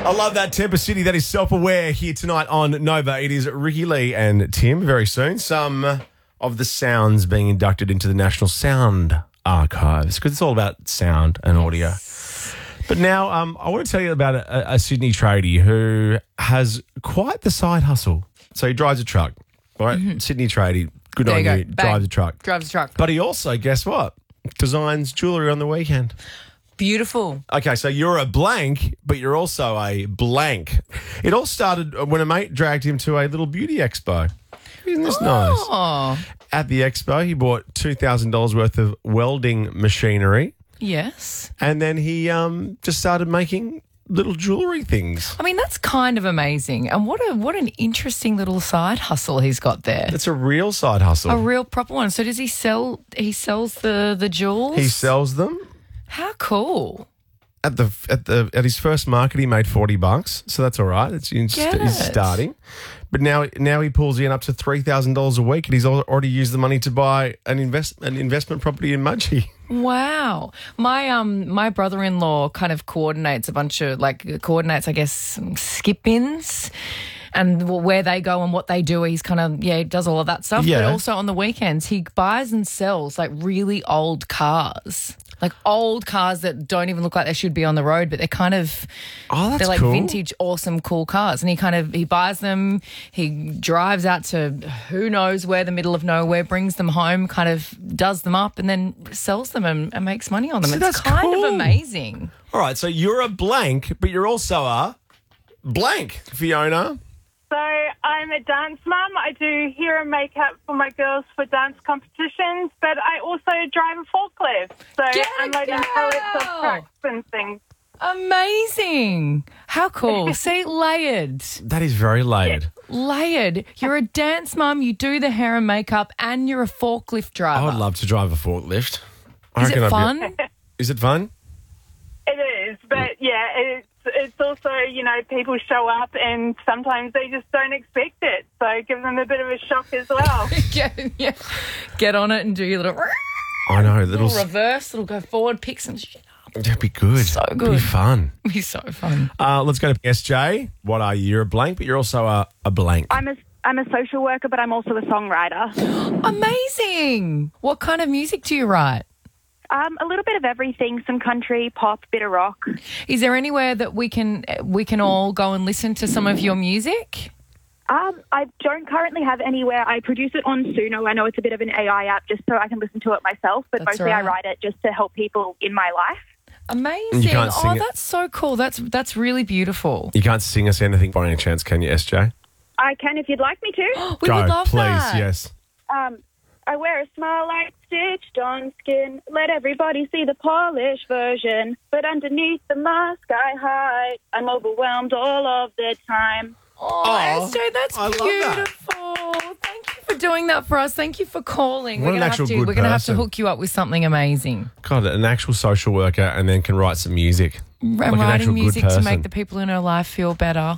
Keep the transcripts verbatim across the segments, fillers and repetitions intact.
I love that Temper City. That is Self-Aware here tonight on Nova. It is Ricky Lee and Tim. Very soon, some of the sounds being inducted into the National Sound Archives because it's all about sound and audio. But now um, I want to tell you about a, a Sydney tradie who has quite the side hustle. So he drives a truck, right? Mm-hmm. Sydney tradie, good there on you, you, go. drives a truck. Drives a truck. But he also, guess what? Designs jewellery on the weekend. Beautiful. Okay, so you're a blank, but you're also a blank. It all started when a mate dragged him to a little beauty expo. Isn't this oh. nice? At the expo, he bought two thousand dollars worth of welding machinery. Yes. And then he um, just started making little jewellery things. I mean, that's kind of amazing. And what a what an interesting little side hustle he's got there. It's a real side hustle. A real proper one. So does he sell, he sells the, the jewels? He sells them. How cool. At the at the at his first market, he made forty bucks, so that's all right. It's he's Get starting, but now now he pulls in up to three thousand dollars a week, and he's already used the money to buy an invest an investment property in Mudgee. Wow, my um my brother-in-law kind of coordinates a bunch of like coordinates, I guess, skip-ins. And where they go and what they do, he's kind of, yeah, he does all of that stuff. Yeah. But also on the weekends, he buys and sells like really old cars. Like old cars that don't even look like they should be on the road, but they're kind of, oh, that's they're like cool. vintage, awesome, cool cars. And he kind of, he buys them, he drives out to who knows where, the middle of nowhere, brings them home, kind of does them up and then sells them and, and makes money on them. So it's that's kind cool. of amazing. All right, so you're a blank, but you're also a blank, Fiona. So I'm a dance mum. I do hair and makeup for my girls for dance competitions, but I also drive a forklift. So Get unloading girl! pallets of trucks and things. Amazing. How cool. See, layered. That is very layered. Layered. You're a dance mum, you do the hair and makeup, and you're a forklift driver. I would love to drive a forklift. I Is reckon it I'd fun? Be... Is it fun? It is, but yeah, it's it's also, you know, people show up and sometimes they just don't expect it. So give them a bit of a shock as well. Get, yeah. Get on it and do your little, I know. Little, little reverse, it'll go forward, pick some shit up. That'd be good. So It'd good. be fun. It'll be so fun. Uh, let's go to S J. What are you? You're a blank, but you're also a, a blank. I'm a, I'm a social worker, but I'm also a songwriter. Amazing. What kind of music do you write? Um, a little bit of everything, some country, pop, bit of rock. Is there anywhere that we can we can all go and listen to some of your music? Um, I don't currently have anywhere. I produce it on Suno. I know it's a bit of an A I app just so I can listen to it myself, but That's mostly right. I write it just to help people in my life. Amazing. You can't sing Oh, it. that's so cool. That's that's really beautiful. You can't sing us anything by any chance, can you, S J? I can if you'd like me to. We Go, would love please, that. yes. Um, I wear a smile like stitched on skin. Let everybody see the polished version. But underneath the mask I hide, I'm overwhelmed all of the time. Oh, Oh, S J, that's I love that. beautiful. Thank you for doing that for us. Thank you for calling. What we're an gonna actual have to good we're gonna have to person. hook you up with something amazing. God, an actual social worker and then can write some music. And Like an actual writing good music to person. make the people in her life feel better.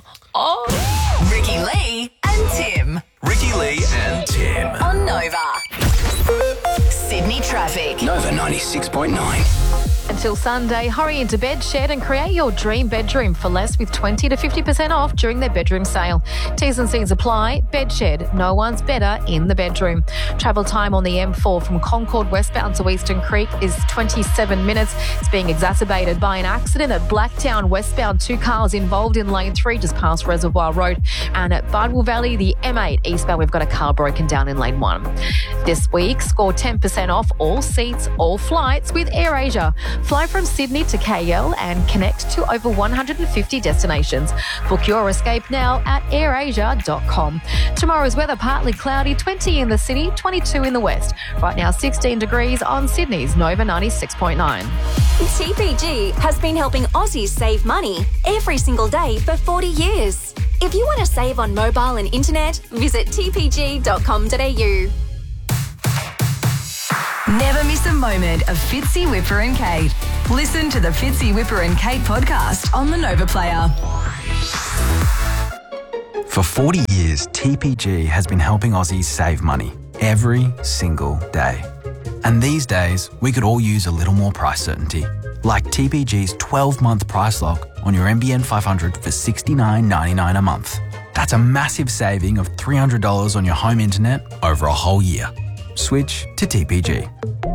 Oh, Ricky Lee and Tim Ricky Lee and Tim. on Nova. Sydney traffic. Nova ninety-six point nine. Until Sunday, hurry into Bedshed and create your dream bedroom for less with twenty to fifty percent off during their bedroom sale. T's and C's apply. Bedshed, no one's better in the bedroom. Travel time on the M four from Concord westbound to Eastern Creek is twenty-seven minutes. It's being exacerbated by an accident at Blacktown westbound. Two cars involved in lane three just past Reservoir Road. And at Bardwell Valley, the M eight eastbound, we've got a car broken down in lane one. This week, score ten percent off all seats, all flights with AirAsia. Fly from Sydney to K L and connect to over one hundred fifty destinations. Book your escape now at air asia dot com. Tomorrow's weather partly cloudy, twenty in the city, twenty-two in the west. Right now, sixteen degrees on Sydney's Nova ninety-six point nine. T P G has been helping Aussies save money every single day for forty years. If you want to save on mobile and internet, visit t p g dot com dot a u. Never miss a moment of Fitzy, Whipper and Kate. Listen to the Fitzy, Whipper and Kate podcast on the Nova Player. For forty years, T P G has been helping Aussies save money every single day. And these days, we could all use a little more price certainty, like T P G's twelve-month price lock on your M B N five hundred for sixty-nine ninety-nine a month. That's a massive saving of three hundred dollars on your home internet over a whole year. Switch to T P G.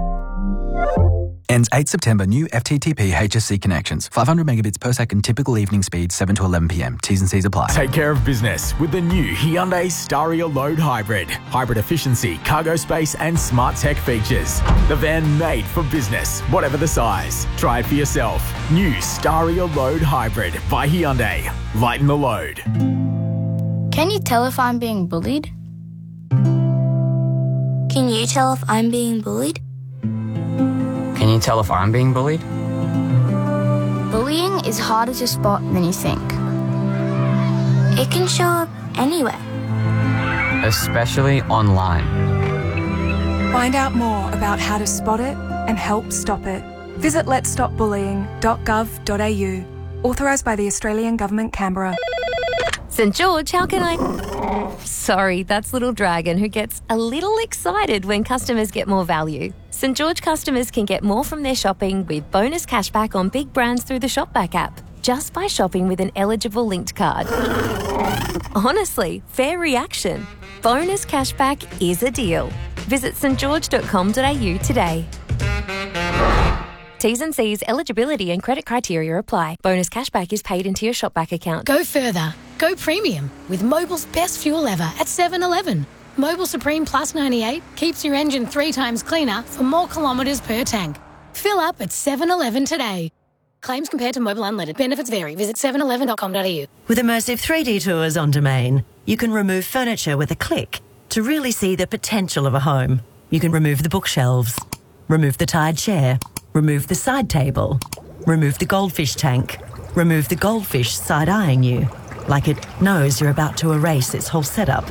Ends eighth September. New F T T P H S C connections. five hundred megabits per second typical evening speed, seven to eleven p m. T's and C's apply. Take care of business with the new Hyundai Staria Load Hybrid. Hybrid efficiency, cargo space and smart tech features. The van made for business, whatever the size. Try it for yourself. New Staria Load Hybrid by Hyundai. Lighten the load. Can you tell if I'm being bullied? Can you tell if I'm being bullied? Can you tell if I'm being bullied? Bullying is harder to spot than you think. It can show up anywhere. Especially online. Find out more about how to spot it and help stop it. Visit lets stop bullying dot gov dot a u. Authorised by the Australian Government, Canberra. St George, how can I... Sorry, that's Little Dragon, who gets a little excited when customers get more value. St George customers can get more from their shopping with bonus cashback on big brands through the Shopback app, just by shopping with an eligible linked card. Honestly, fair reaction. Bonus cashback is a deal. Visit st george dot com dot a u today. T's and C's, eligibility and credit criteria apply. Bonus cashback is paid into your Shopback account. Go further. Go premium with Mobil's best fuel ever at seven eleven. Mobil Supreme Plus ninety-eight keeps your engine three times cleaner for more kilometres per tank. Fill up at seven eleven today. Claims compared to Mobil Unleaded. Benefits vary. Visit seven eleven dot com dot a u. With immersive three D tours on Domain, you can remove furniture with a click to really see the potential of a home. You can remove the bookshelves, remove the tired chair, remove the side table, remove the goldfish tank, remove the goldfish side-eyeing you, like it knows you're about to erase its whole setup.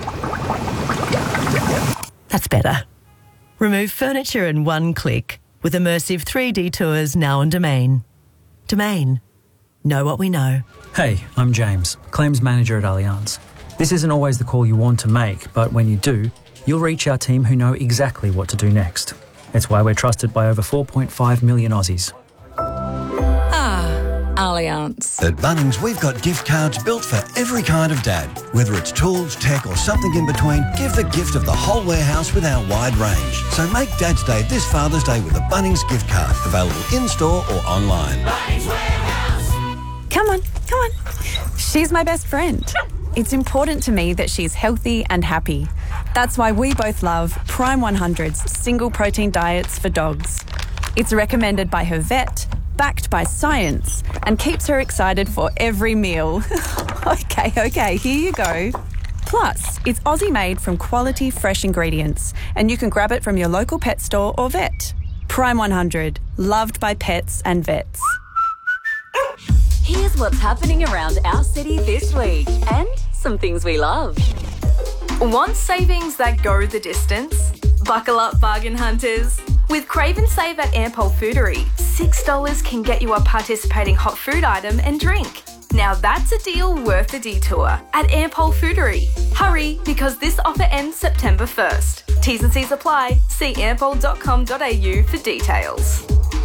That's better. Remove furniture in one click with immersive three D tours now on Domain. Domain. Know what we know. Hey, I'm James, Claims Manager at Allianz. This isn't always the call you want to make, but when you do, you'll reach our team who know exactly what to do next. It's why we're trusted by over four point five million Aussies. Ah, Allianz. At Bunnings, we've got gift cards built for every kind of dad. Whether it's tools, tech or something in between, give the gift of the whole warehouse with our wide range. So make Dad's Day this Father's Day with a Bunnings gift card. Available in-store or online. Bunnings Warehouse. Come on, come on. She's my best friend. It's important to me that she's healthy and happy. That's why we both love Prime one hundred's single protein diets for dogs. It's recommended by her vet, backed by science, and keeps her excited for every meal. okay, okay, here you go. Plus, it's Aussie made from quality fresh ingredients, and you can grab it from your local pet store or vet. Prime one hundred, loved by pets and vets. Here's what's happening around our city this week and some things we love. Want savings that go the distance? Buckle up, bargain hunters. With Crave and Save at Ampol Foodery, six dollars can get you a participating hot food item and drink. Now that's a deal worth the detour at Ampol Foodery. Hurry, because this offer ends September first. T's and C's apply. See ampol dot com dot a u for details.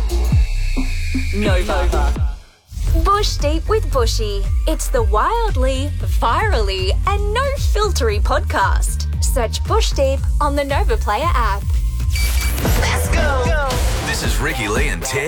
Nova. Bush Deep with Bushy. It's the wildly, virally, and no-filtery podcast. Search Bush Deep on the Nova Player app. Let's go. This is Ricky Lee and Tim.